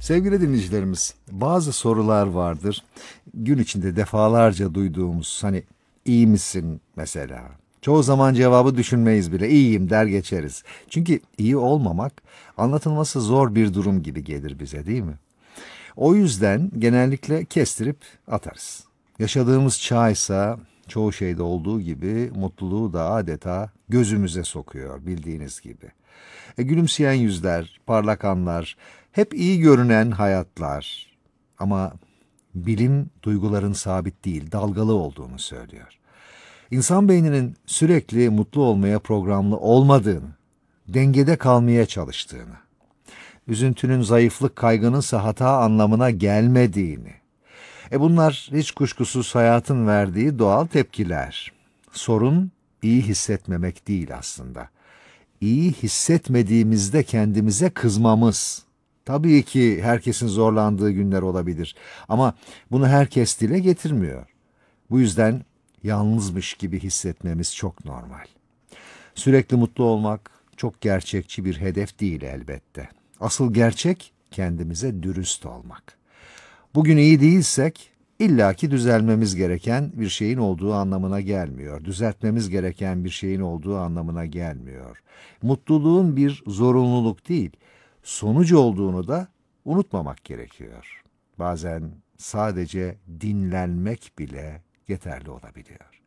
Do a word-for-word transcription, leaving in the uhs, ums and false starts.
Sevgili dinleyicilerimiz, bazı sorular vardır. Gün içinde defalarca duyduğumuz, hani iyi misin mesela? Çoğu zaman cevabı düşünmeyiz bile. İyiyim der geçeriz. Çünkü iyi olmamak anlatılması zor bir durum gibi gelir bize, değil mi? O yüzden genellikle kestirip atarız. Yaşadığımız çağ ise çoğu şeyde olduğu gibi mutluluğu da adeta gözümüze sokuyor, bildiğiniz gibi. E, gülümseyen yüzler, parlak anlar, hep iyi görünen hayatlar. Ama bilim duyguların sabit değil, dalgalı olduğunu söylüyor. İnsan beyninin sürekli mutlu olmaya programlı olmadığını, dengede kalmaya çalıştığını, üzüntünün zayıflık, kaygınınsa hata anlamına gelmediğini. E bunlar hiç kuşkusuz hayatın verdiği doğal tepkiler. Sorun iyi hissetmemek değil aslında. İyi hissetmediğimizde kendimize kızmamız. Tabii ki herkesin zorlandığı günler olabilir ama bunu herkes dile getirmiyor. Bu yüzden yalnızmış gibi hissetmemiz çok normal. Sürekli mutlu olmak çok gerçekçi bir hedef değil elbette. Asıl gerçek kendimize dürüst olmak. Bugün iyi değilsek illaki düzelmemiz gereken bir şeyin olduğu anlamına gelmiyor. Düzeltmemiz gereken bir şeyin olduğu anlamına gelmiyor. Mutluluğun bir zorunluluk değil, sonucu olduğunu da unutmamak gerekiyor. Bazen sadece dinlenmek bile yeterli olabiliyor.